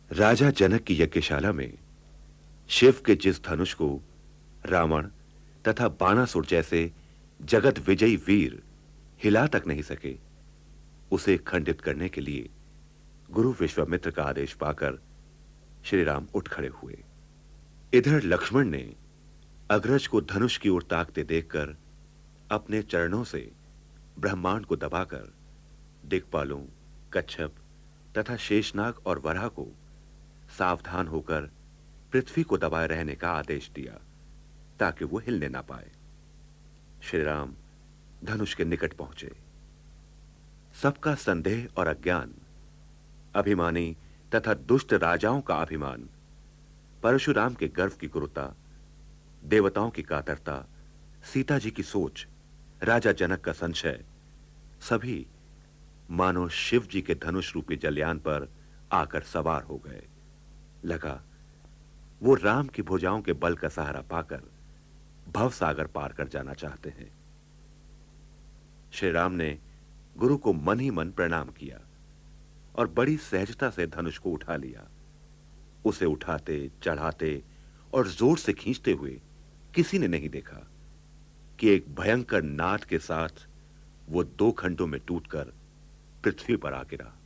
राजा जनक की यज्ञशाला में शिव के जिस धनुष को रावण तथा बाणासुर जैसे जगत विजयी वीर हिला तक नहीं सके, उसे खंडित करने के लिए गुरु विश्वामित्र का आदेश पाकर श्री राम उठ खड़े हुए। इधर लक्ष्मण ने अग्रज को धनुष की ओर ताकते देखकर अपने चरणों से ब्रह्मांड को दबाकर दिक्पालों, कच्छप तथा शेषनाग और वराह को सावधान होकर पृथ्वी को दबाए रहने का आदेश दिया ताकि वो हिलने ना पाए। श्री राम धनुष के निकट पहुंचे। सबका संदेह और अज्ञान, अभिमानी तथा दुष्ट राजाओं का अभिमान, परशुराम के गर्व की क्रूरता, देवताओं की कातरता, सीता जी की सोच, राजा जनक का संशय, सभी मानो शिव जी के धनुष रूपी जलयान पर आकर सवार हो गए। लगा वो राम की भुजाओं के बल का सहारा पाकर भवसागर पार कर जाना चाहते हैं। श्री राम ने गुरु को मन ही मन प्रणाम किया और बड़ी सहजता से धनुष को उठा लिया। उसे उठाते, चढ़ाते और जोर से खींचते हुए किसी ने नहीं देखा कि एक भयंकर नाद के साथ वो दो खंडों में टूटकर पृथ्वी पर आ गिरा।